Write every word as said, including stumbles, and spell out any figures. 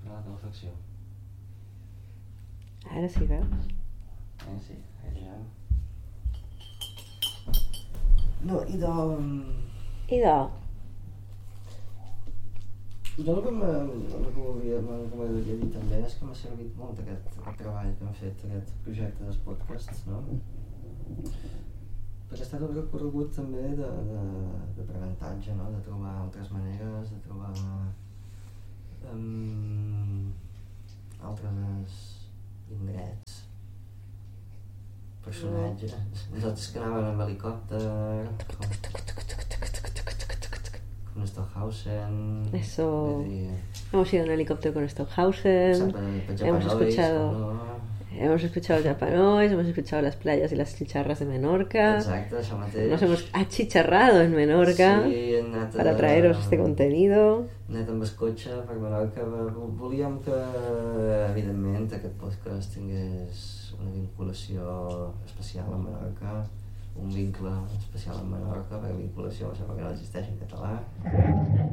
de la calefacció. Ara sí, veus? Eh, sí, ja... No, i de... I de... Jo el que m'agradaria dir també és que m'ha servit molt aquest, aquest treball que hem fet, aquest projecte dels podcasts, no? Perquè ha estat un recorregut també de, de, de aprenentatge, no? De trobar altres maneres, de trobar um, altres indrets, personatges. Nosaltres que anàvem amb helicòpter, con Stockhausen. Eso. Decir, hemos ido en helicóptero con Stockhausen. Hemos escuchado, no? hemos escuchado Japanois, hemos escuchado las playas y las chicharras de Menorca. Exacte, això mateix. Nos hemos achicharrado en Menorca, sí, anat, para traeros este contenido. Hem anat amb el cotxe per Menorca. Volíem que, evidentment, aquest podcast tingués una vinculació especial amb Menorca, un vincle especial amb Menorca, perquè vinculació va ser perquè no existeix en català.